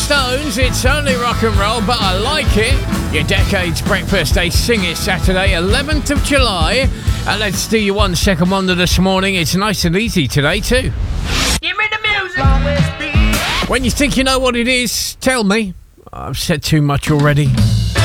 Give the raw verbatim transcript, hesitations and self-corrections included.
Stones, it's only rock and roll, but I like it. Your Decades Breakfast, they sing it Saturday, eleventh of July. And let's do your one second wonder this morning. It's nice and easy today, too. Give me the music. When you think you know what it is, tell me. I've said too much already.